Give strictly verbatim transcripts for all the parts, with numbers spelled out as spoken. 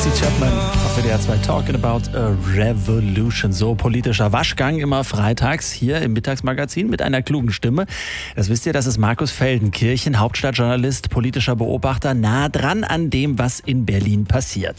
Tracy Chapman auf W D R zwei Talking About a Revolution. So politischer Waschgang immer freitags hier im Mittagsmagazin mit einer klugen Stimme. Das wisst ihr, das ist Markus Feldenkirchen, Hauptstadtjournalist, politischer Beobachter, nah dran an dem, was in Berlin passiert.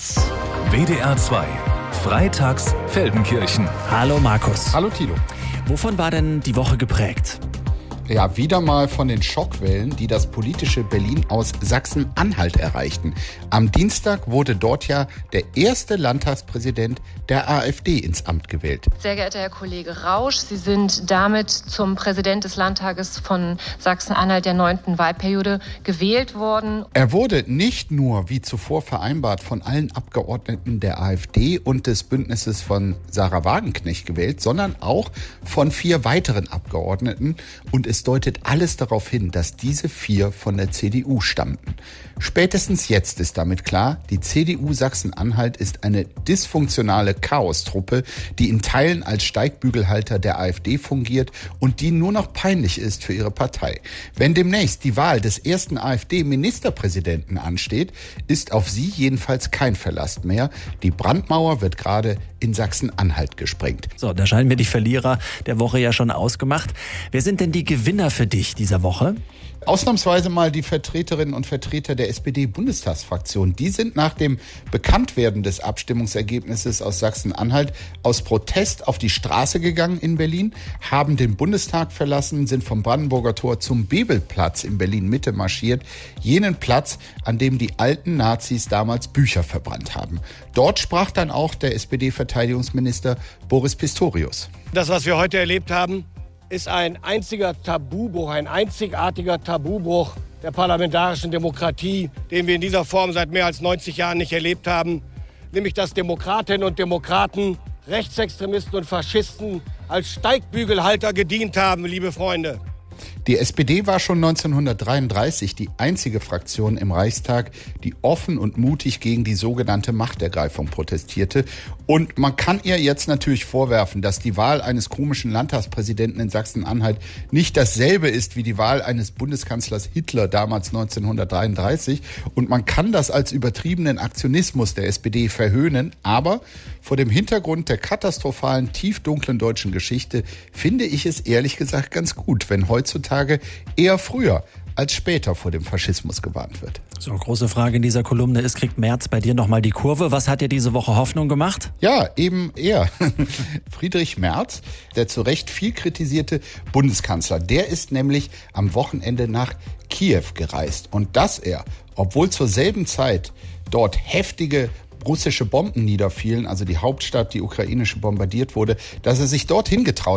W D R zwei, freitags Feldenkirchen. Hallo Markus. Hallo Thilo. Wovon war denn die Woche geprägt? Ja, wieder mal von den Schockwellen, die das politische Berlin aus Sachsen-Anhalt erreichten. Am Dienstag wurde dort ja der erste Landtagspräsident der AfD ins Amt gewählt. Sehr geehrter Herr Kollege Rausch, Sie sind damit zum Präsident des Landtages von Sachsen-Anhalt der neunten Wahlperiode gewählt worden. Er wurde nicht nur, wie zuvor vereinbart, von allen Abgeordneten der AfD und des Bündnisses von Sarah Wagenknecht gewählt, sondern auch von vier weiteren Abgeordneten. Und es deutet alles darauf hin, dass diese vier von der C D U stammten. Spätestens jetzt ist damit klar, die C D U Sachsen-Anhalt ist eine dysfunktionale Chaostruppe, die in Teilen als Steigbügelhalter der AfD fungiert und die nur noch peinlich ist für ihre Partei. Wenn demnächst die Wahl des ersten AfD-Ministerpräsidenten ansteht, ist auf sie jedenfalls kein Verlass mehr. Die Brandmauer wird gerade in Sachsen-Anhalt gesprengt. So, da scheinen mir die Verlierer der Woche ja schon ausgemacht. Wer sind denn die Gewinner für dich dieser Woche? Ausnahmsweise mal die Vertreterinnen und Vertreter der S P D-Bundestagsfraktion. Die sind nach dem Bekanntwerden des Abstimmungsergebnisses aus Sachsen-Anhalt aus Protest auf die Straße gegangen in Berlin, haben den Bundestag verlassen, sind vom Brandenburger Tor zum Bebelplatz in Berlin-Mitte marschiert, jenen Platz, an dem die alten Nazis damals Bücher verbrannt haben. Dort sprach dann auch der S P D-Verteidigungsminister Boris Pistorius. Das, was wir heute erlebt haben, ist ein einziger Tabubruch, ein einzigartiger Tabubruch der parlamentarischen Demokratie, den wir in dieser Form seit mehr als neunzig Jahren nicht erlebt haben. Nämlich, dass Demokratinnen und Demokraten, Rechtsextremisten und Faschisten als Steigbügelhalter gedient haben, liebe Freunde. Die S P D war schon neunzehnhundertdreiunddreißig die einzige Fraktion im Reichstag, die offen und mutig gegen die sogenannte Machtergreifung protestierte. Und man kann ihr jetzt natürlich vorwerfen, dass die Wahl eines komischen Landtagspräsidenten in Sachsen-Anhalt nicht dasselbe ist wie die Wahl eines Bundeskanzlers Hitler damals neunzehnhundertdreiunddreißig. Und man kann das als übertriebenen Aktionismus der S P D verhöhnen. Aber vor dem Hintergrund der katastrophalen, tiefdunklen deutschen Geschichte finde ich es ehrlich gesagt ganz gut, wenn heutzutage eher früher als später vor dem Faschismus gewarnt wird. So, große Frage in dieser Kolumne ist, kriegt Merz bei dir nochmal die Kurve? Was hat dir diese Woche Hoffnung gemacht? Ja, eben er. Friedrich Merz, der zu Recht viel kritisierte Bundeskanzler, der ist nämlich am Wochenende nach Kiew gereist. Und dass er, obwohl zur selben Zeit dort heftige russische Bomben niederfielen, also die Hauptstadt, die ukrainische, bombardiert wurde, dass er sich dorthin getraut